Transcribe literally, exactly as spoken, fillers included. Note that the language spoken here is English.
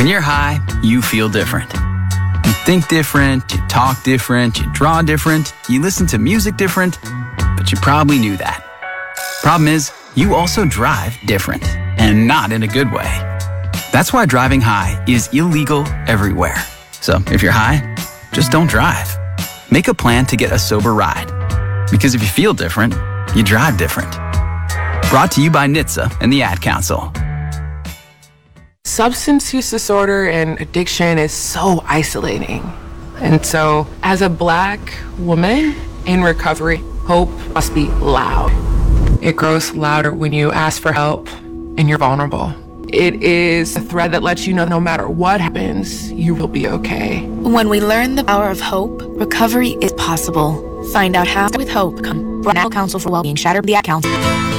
When you're high, you feel different. You think different, you talk different, you draw different, you listen to music different, but you probably knew that. Problem is, you also drive different, and not in a good way. That's why driving high is illegal everywhere. So if you're high, just don't drive. Make a plan to get a sober ride. Because if you feel different, you drive different. Brought to you by N H T S A and the Ad Council. Substance use disorder and addiction is so isolating. And so, as a Black woman in recovery, hope must be loud. It grows louder when you ask for help and you're vulnerable. It is a thread that lets you know no matter what happens, you will be okay. When we learn the power of hope, recovery is possible. Find out how with hope. Come. National Council for Wellbeing, Shatter the Ad Council.